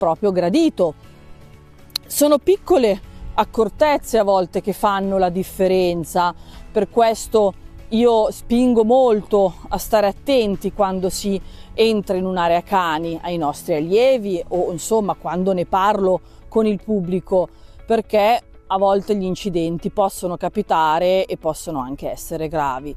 proprio gradito. Sono piccole accortezze a volte che fanno la differenza, per questo io spingo molto a stare attenti quando si entra in un'area cani ai nostri allievi o insomma quando ne parlo con il pubblico, perché a volte gli incidenti possono capitare e possono anche essere gravi.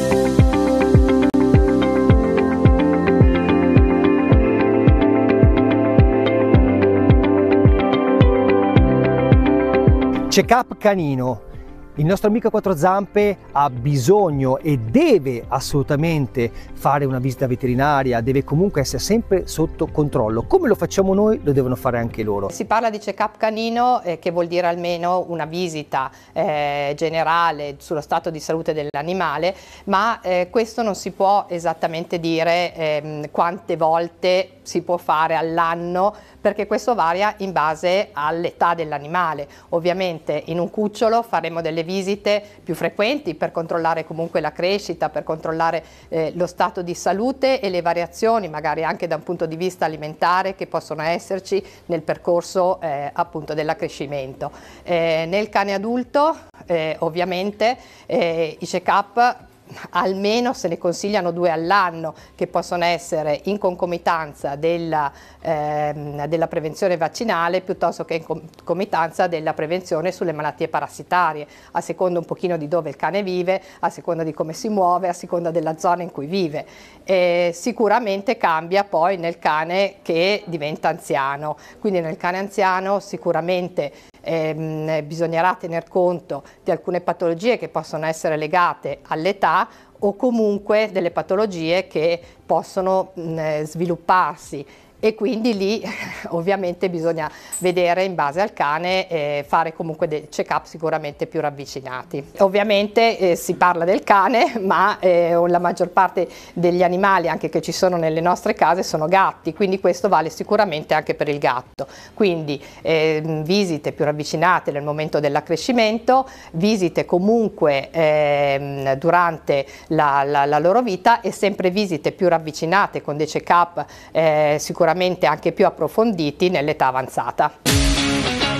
Check-up canino. Il nostro amico a quattro zampe ha bisogno e deve assolutamente fare una visita veterinaria, deve comunque essere sempre sotto controllo. Come lo facciamo noi, lo devono fare anche loro. Si parla di check-up canino, che vuol dire almeno una visita generale sullo stato di salute dell'animale, ma questo non si può esattamente dire quante volte si può fare all'anno, perché questo varia in base all'età dell'animale. Ovviamente in un cucciolo faremo delle visite più frequenti per controllare comunque la crescita, per controllare lo stato di salute e le variazioni magari anche da un punto di vista alimentare che possono esserci nel percorso appunto dell'accrescimento. Nel cane adulto ovviamente i check-up almeno se ne consigliano 2 all'anno, che possono essere in concomitanza della prevenzione vaccinale piuttosto che in concomitanza della prevenzione sulle malattie parassitarie, a seconda un pochino di dove il cane vive, a seconda di come si muove, a seconda della zona in cui vive. Sicuramente cambia poi nel cane che diventa anziano, quindi nel cane anziano sicuramente bisognerà tener conto di alcune patologie che possono essere legate all'età o comunque delle patologie che possono svilupparsi, e quindi lì ovviamente bisogna vedere in base al cane, fare comunque dei check-up sicuramente più ravvicinati. Ovviamente si parla del cane, ma la maggior parte degli animali anche che ci sono nelle nostre case sono gatti, quindi questo vale sicuramente anche per il gatto. Quindi visite più ravvicinate nel momento dell'accrescimento, visite comunque durante la loro vita, e sempre visite più ravvicinate con dei check-up sicuramente anche più approfonditi nell'età avanzata.